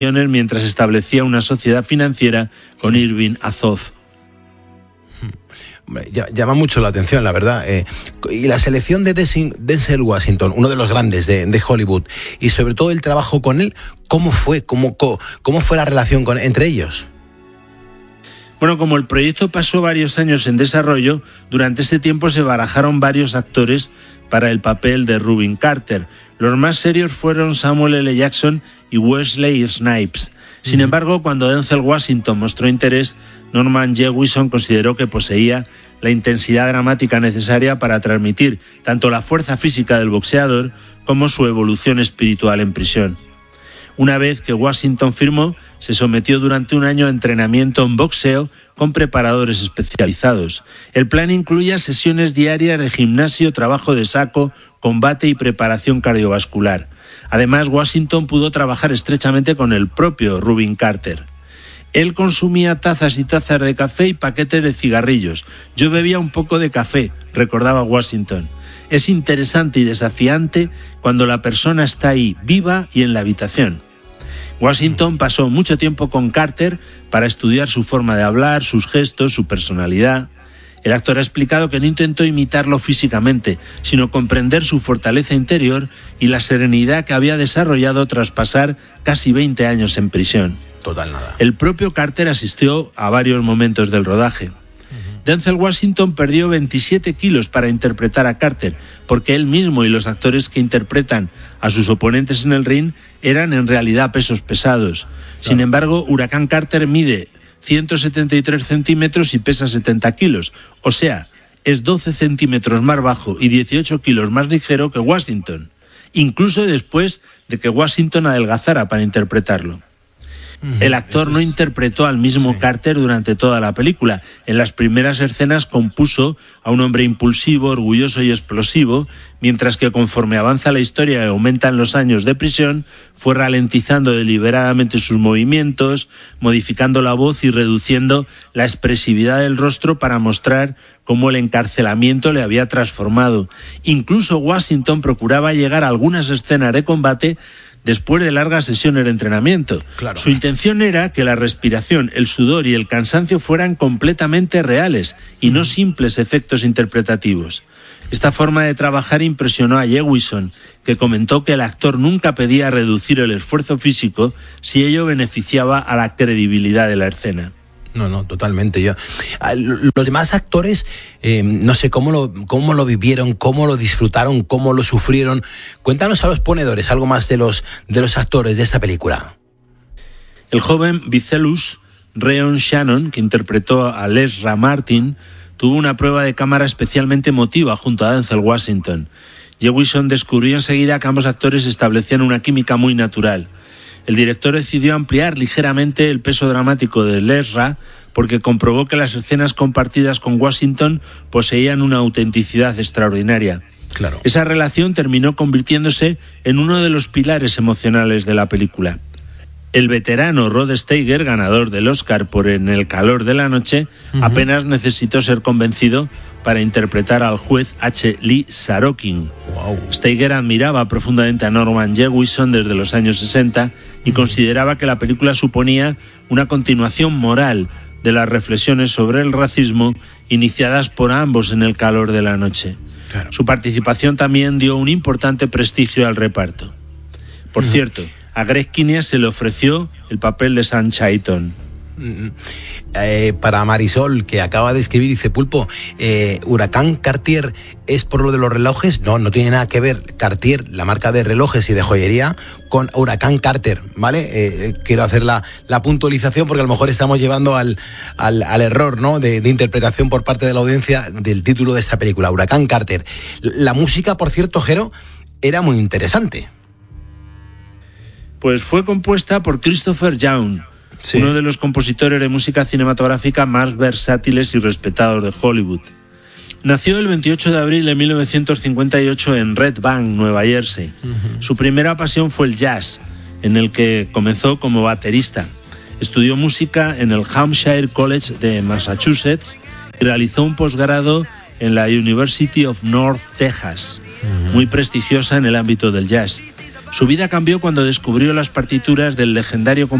mientras establecía una sociedad financiera con Irving Azoff. Llama mucho la atención, la verdad. Y la selección de Denzel Washington, uno de los grandes de Hollywood, y sobre todo el trabajo con él, ¿cómo fue? ¿Cómo fue la relación entre ellos? Bueno, como el proyecto pasó varios años en desarrollo, durante ese tiempo se barajaron varios actores para el papel de Rubin Carter. Los más serios fueron Samuel L. Jackson y Wesley Snipes. Sin embargo, cuando Denzel Washington mostró interés, Norman Jewison consideró que poseía la intensidad dramática necesaria para transmitir tanto la fuerza física del boxeador como su evolución espiritual en prisión. Una vez que Washington firmó, se sometió durante un año a entrenamiento en boxeo con preparadores especializados. El plan incluía sesiones diarias de gimnasio, trabajo de saco, combate y preparación cardiovascular. Además, Washington pudo trabajar estrechamente con el propio Rubin Carter. Él consumía tazas y tazas de café y paquetes de cigarrillos. Yo bebía un poco de café, recordaba Washington. Es interesante y desafiante cuando la persona está ahí, viva y en la habitación. Washington pasó mucho tiempo con Carter para estudiar su forma de hablar, sus gestos, su personalidad. El actor ha explicado que no intentó imitarlo físicamente, sino comprender su fortaleza interior y la serenidad que había desarrollado tras pasar casi 20 años en prisión. Total nada. El propio Carter asistió a varios momentos del rodaje. Denzel Washington perdió 27 kilos para interpretar a Carter, porque él mismo y los actores que interpretan a sus oponentes en el ring eran en realidad pesos pesados. Sin embargo, Huracán Carter mide 173 centímetros y pesa 70 kilos, o sea, es 12 centímetros más bajo y 18 kilos más ligero que Washington, incluso después de que Washington adelgazara para interpretarlo. El actor no interpretó al mismo Carter durante toda la película. En las primeras escenas compuso a un hombre impulsivo, orgulloso y explosivo, mientras que conforme avanza la historia y aumentan los años de prisión, fue ralentizando deliberadamente sus movimientos, modificando la voz y reduciendo la expresividad del rostro para mostrar cómo el encarcelamiento le había transformado. Incluso Washington procuraba llegar a algunas escenas de combate después de largas sesiones de entrenamiento. Claro. Su intención era que la respiración, el sudor y el cansancio fueran completamente reales y no simples efectos interpretativos. Esta forma de trabajar impresionó a Jewison, que comentó que el actor nunca pedía reducir el esfuerzo físico si ello beneficiaba a la credibilidad de la escena. No, totalmente. Los demás actores, no sé cómo lo vivieron, cómo lo disfrutaron, cómo lo sufrieron. Cuéntanos a los ponedores algo más de los actores de esta película. El joven Vitellius Reon Shannon, que interpretó a Lesra Martin, tuvo una prueba de cámara especialmente emotiva junto a Denzel Washington. Jewison descubrió enseguida que ambos actores establecían una química muy natural. El director decidió ampliar ligeramente el peso dramático de Lesra porque comprobó que las escenas compartidas con Washington poseían una autenticidad extraordinaria. Claro. Esa relación terminó convirtiéndose en uno de los pilares emocionales de la película. El veterano Rod Steiger, ganador del Oscar por En el calor de la noche, apenas necesitó ser convencido para interpretar al juez H. Lee Sarokin. Wow. Steiger admiraba profundamente a Norman Jewison desde los años 60 y consideraba que la película suponía una continuación moral de las reflexiones sobre el racismo iniciadas por ambos en El calor de la noche. Claro. Su participación también dio un importante prestigio al reparto. Por cierto, a Greg Kinnear se le ofreció el papel de Sam Chayton. Para Marisol, que acaba de escribir, dice: Pulpo, Huracán Cartier es por lo de los relojes. No tiene nada que ver Cartier, la marca de relojes y de joyería, con Huracán Carter, ¿vale? Quiero hacer la puntualización porque a lo mejor estamos llevando al error, ¿no? de interpretación por parte de la audiencia del título de esta película, Huracán Carter. La música, por cierto, Jero, era muy interesante. Pues fue compuesta por Christopher Young, sí, uno de los compositores de música cinematográfica más versátiles y respetados de Hollywood. Nació el 28 de abril de 1958 en Red Bank, Nueva Jersey. Su primera pasión fue el jazz, en el que comenzó como baterista. Estudió música en el Hampshire College de Massachusetts y realizó un posgrado en la University of North Texas, muy prestigiosa en el ámbito del jazz. Su vida cambió cuando descubrió las partituras del legendario